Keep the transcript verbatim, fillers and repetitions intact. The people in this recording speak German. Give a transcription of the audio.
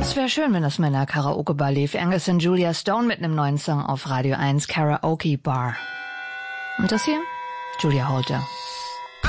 Es wäre schön, wenn das mal in der Karaoke-Bar lief. Angus und Julia Stone mit einem neuen Song auf Radio eins, Karaoke Bar. Und das hier? Julia Holter.